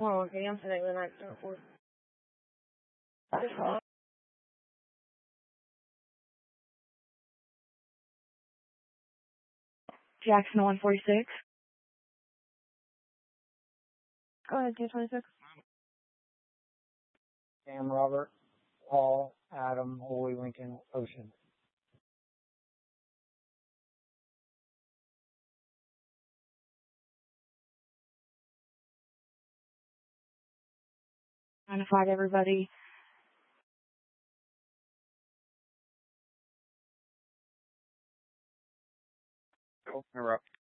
Oh, okay, I'm today when I start work. Jackson 146. Go ahead, 226. Sam, Robert, Paul, Adam, Holy, Lincoln, Ocean. Notified everybody. Cool. Interrupt.